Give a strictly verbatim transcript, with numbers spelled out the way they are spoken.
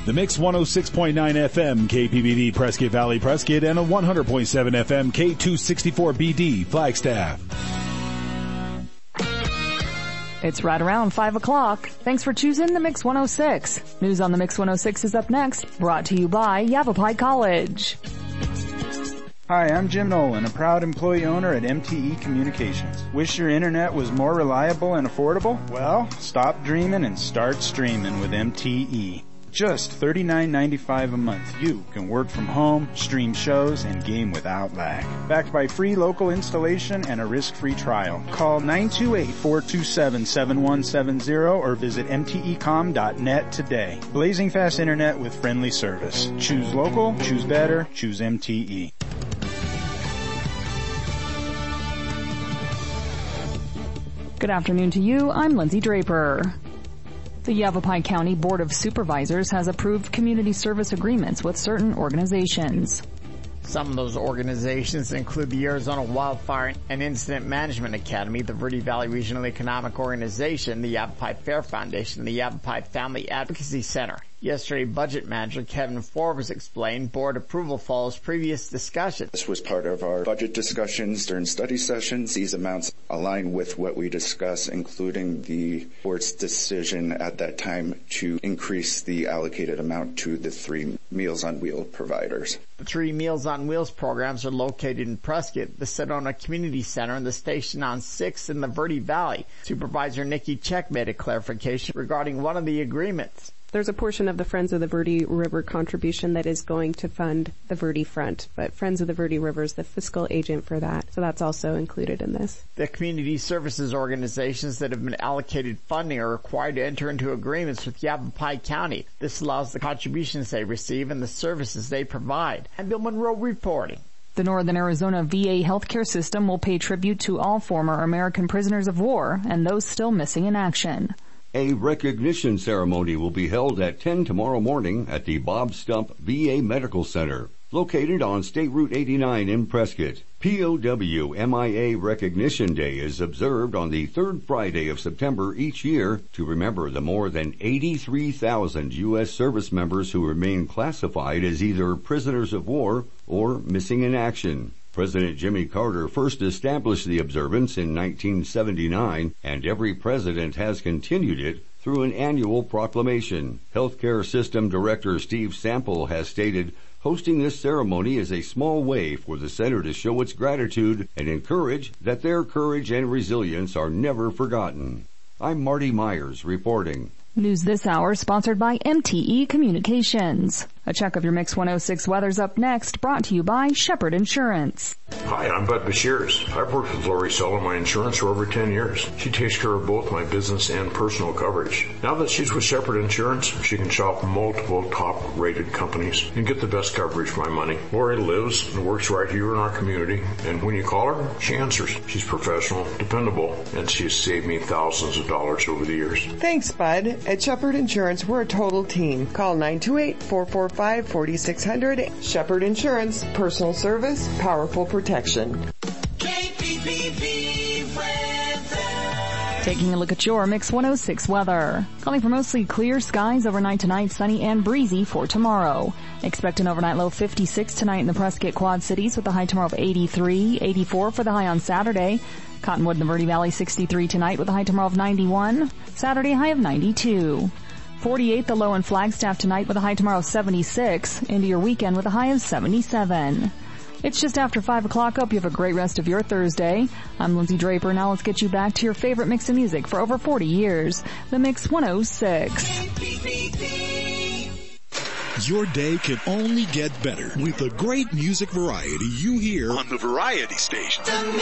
The Mix one oh six point nine F M K P B D Prescott Valley Prescott and a one hundred point seven F M K two sixty-four B D Flagstaff. It's right around five o'clock. Thanks for choosing the Mix one oh six. News on the Mix one oh six is up next, brought to you by Yavapai College. Hi, I'm Jim Nolan, a proud employee owner at M T E Communications. Wish your internet was more reliable and affordable? Well, stop dreaming and start streaming with M T E. Just thirty-nine ninety-five a month. You can work from home, stream shows, and game without lag. Backed by free local installation and a risk-free trial. Call nine two eight, four two seven, seven one seven zero or visit M T E com dot net today. Blazing fast internet with friendly service. Choose local, choose better, choose M T E. Good afternoon to you. I'm Lindsay Draper. The Yavapai County Board of Supervisors has approved community service agreements with certain organizations. Some of those organizations include the Arizona Wildfire and Incident Management Academy, the Verde Valley Regional Economic Organization, the Yavapai Fair Foundation, and the Yavapai Family Advocacy Center. Yesterday, Budget Manager Kevin Forbes explained board approval follows previous discussions. This was part of our budget discussions during study sessions. These amounts align with what we discussed, including the board's decision at that time to increase the allocated amount to the three Meals on Wheels providers. The three Meals on Wheels programs are located in Prescott, the Sedona Community Center, and the station on sixth in the Verde Valley. Supervisor Nikki Check made a clarification regarding one of the agreements. There's a portion of the Friends of the Verde River contribution that is going to fund the Verde Front, but Friends of the Verde River is the fiscal agent for that, so that's also included in this. The community services organizations that have been allocated funding are required to enter into agreements with Yavapai County. This allows the contributions they receive and the services they provide. I'm Bill Monroe reporting. The Northern Arizona V A healthcare system will pay tribute to all former American prisoners of war and those still missing in action. A recognition ceremony will be held at ten tomorrow morning at the Bob Stump V A Medical Center, located on State Route eighty-nine in Prescott. P O W M I A Recognition Day is observed on the third Friday of September each year to remember the more than eighty-three thousand U S service members who remain classified as either prisoners of war or missing in action. President Jimmy Carter first established the observance in nineteen seventy-nine, and every president has continued it through an annual proclamation. Healthcare System Director Steve Sample has stated, hosting this ceremony is a small way for the center to show its gratitude and encourage that their courage and resilience are never forgotten. I'm Marty Myers reporting. News this hour sponsored by M T E Communications. A check of your Mix one oh six weather's up next, brought to you by Shepherd Insurance. Hi, I'm Bud Bashirs. I've worked with Lori Sell on my insurance for over ten years. She takes care of both my business and personal coverage. Now that she's with Shepherd Insurance, she can shop multiple top-rated companies and get the best coverage for my money. Lori lives and works right here in our community, and when you call her, she answers. She's professional, dependable, and she's saved me thousands of dollars over the years. Thanks, Bud. At Shepherd Insurance, we're a total team. Call nine two eight, four four five, four six zero zero. Shepherd Insurance, personal service, powerful protection. K P P B weather. Taking a look at your Mix one oh six weather. Calling for mostly clear skies overnight tonight, sunny and breezy for tomorrow. Expect an overnight low fifty-six tonight in the Prescott Quad Cities with a high tomorrow of eighty-three, eighty-four for the high on Saturday. Cottonwood and the Verde Valley sixty-three tonight with a high tomorrow of ninety-one. Saturday high of ninety-two. forty-eight the low in Flagstaff tonight with a high tomorrow of seventy-six. Into your weekend with a high of seventy-seven. It's just after five o'clock. Hope you have a great rest of your Thursday. I'm Lindsay Draper. Now let's get you back to your favorite mix of music for over forty years. The Mix one oh six. Your day can only get better with the great music variety you hear on the Variety Station.